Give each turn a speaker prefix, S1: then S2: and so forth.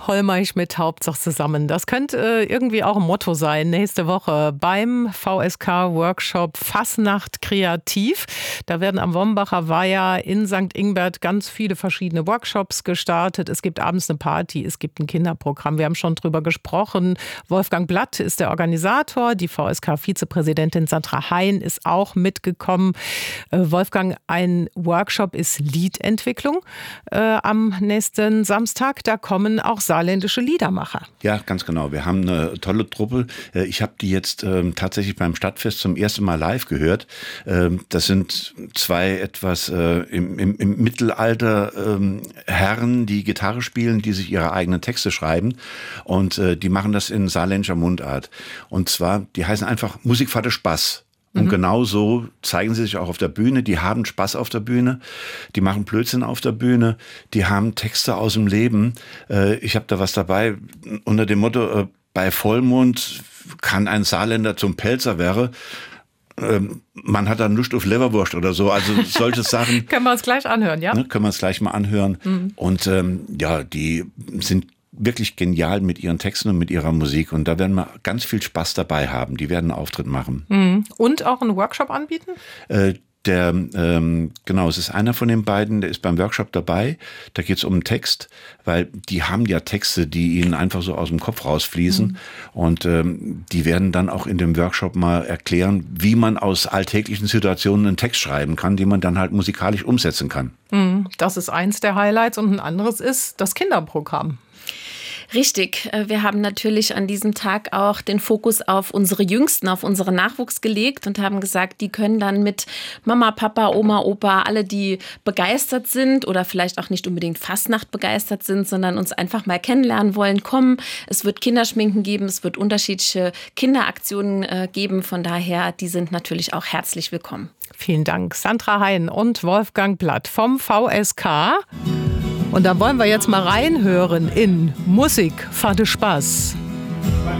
S1: Hollmeich mit Hauptsache zusammen. Das könnte irgendwie auch ein Motto sein nächste Woche beim VSK-Workshop Fasnacht kreativ. Da werden am Wombacher Weiher in St. Ingbert ganz viele verschiedene Workshops gestartet. Es gibt abends eine Party, es gibt ein Kinderprogramm. Wir haben schon drüber gesprochen. Wolfgang Blatt ist der Organisator. Die VSK-Vizepräsidentin Sandra Hein ist auch mitgekommen. Wolfgang, ein Workshop ist Liedentwicklung. Am nächsten Samstag, da kommen auch saarländische Liedermacher.
S2: Ja, ganz genau. Wir haben eine tolle Truppe. Ich habe die jetzt tatsächlich beim Stadtfest zum ersten Mal live gehört. Das sind zwei etwas im Mittelalter Herren, die Gitarre spielen, die sich ihre eigenen Texte schreiben. Und die machen das in saarländischer Mundart. Und zwar, die heißen einfach Musikvater Spaß. Und genau so zeigen sie sich auch auf der Bühne. Die haben Spaß auf der Bühne, die machen Blödsinn auf der Bühne, die haben Texte aus dem Leben. Ich habe da was dabei unter dem Motto, bei Vollmond kann ein Saarländer zum Pelzer werden. Man hat dann Lust auf Leberwurst oder so, also solche Sachen.
S1: Können wir uns gleich anhören, ja?
S2: Ne, können wir uns gleich mal anhören. Und ja, die sind wirklich genial mit ihren Texten und mit ihrer Musik. Und da werden wir ganz viel Spaß dabei haben. Die werden einen Auftritt machen.
S1: Und auch einen Workshop anbieten?
S2: Genau, es ist einer von den beiden, der ist beim Workshop dabei. Da geht es um einen Text, weil die haben ja Texte, die ihnen einfach so aus dem Kopf rausfließen. Und die werden dann auch in dem Workshop mal erklären, wie man aus alltäglichen Situationen einen Text schreiben kann, den man dann halt musikalisch umsetzen kann.
S1: Das ist eins der Highlights und ein anderes ist das Kinderprogramm.
S3: Richtig. Wir haben natürlich an diesem Tag auch den Fokus auf unsere Jüngsten, auf unseren Nachwuchs gelegt und haben gesagt, die können dann mit Mama, Papa, Oma, Opa, alle, die begeistert sind oder vielleicht auch nicht unbedingt Fasnacht begeistert sind, sondern uns einfach mal kennenlernen wollen, kommen. Es wird Kinderschminken geben, es wird unterschiedliche Kinderaktionen geben. Von daher, die sind natürlich auch herzlich willkommen.
S1: Vielen Dank, Sandra Hein und Wolfgang Blatt vom VSK. Und da wollen wir jetzt mal reinhören in Musik für den Spaß.